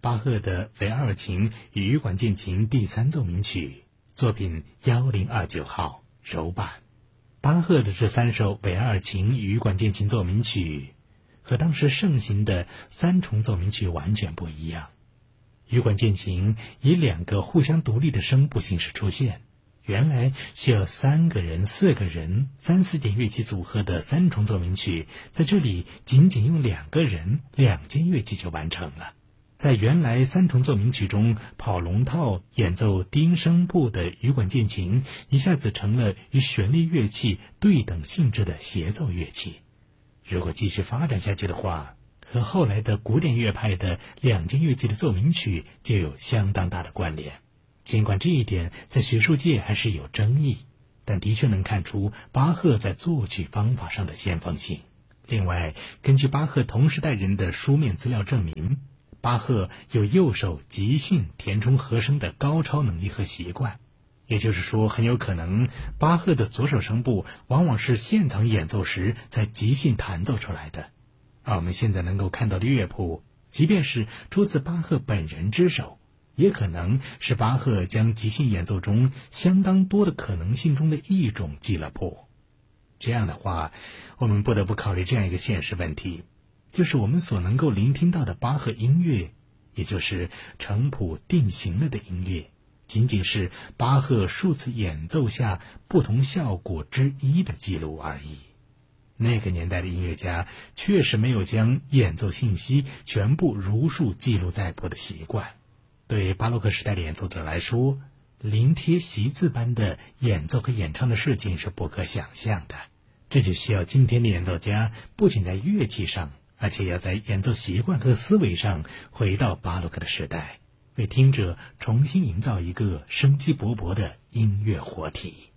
巴赫的维阿尔琴羽管键琴第3奏鸣曲，作品1029号柔版。巴赫的这3首维阿尔琴羽管键琴奏鸣曲和当时盛行的3重奏鸣曲完全不一样。羽管键琴以2个互相独立的声部形式出现，原来需要3个人、4个人、3、4件乐器组合的3重奏鸣曲，在这里仅仅用2个人、2件乐器就完成了。在原来3重奏鸣曲中，跑龙套演奏低音声部的羽管键琴一下子成了与旋律乐器对等性质的协奏乐器。如果继续发展下去的话，和后来的古典乐派的2件乐器的奏鸣曲就有相当大的关联。尽管这一点在学术界还是有争议，但的确能看出巴赫在作曲方法上的先锋性。另外，根据巴赫同时代人的书面资料证明，巴赫有右手即兴填充和声的高超能力和习惯，也就是说，很有可能巴赫的左手声部往往是现场演奏时才即兴弹奏出来的。而我们现在能够看到的乐谱，即便是出自巴赫本人之手，也可能是巴赫将即兴演奏中相当多的可能性中的一种记了谱。这样的话，我们不得不考虑这样一个现实问题，就是我们所能够聆听到的巴赫音乐，也就是成谱定型了的音乐，仅仅是巴赫数次演奏下不同效果之一的记录而已。那个年代的音乐家确实没有将演奏信息全部如数记录在谱的习惯。对巴洛克时代的演奏者来说，临帖习字般的演奏和演唱的事情是不可想象的。这就需要今天的演奏家不仅在乐器上，而且要在演奏习惯和思维上回到巴洛克的时代，为听者重新营造一个生机勃勃的音乐活体。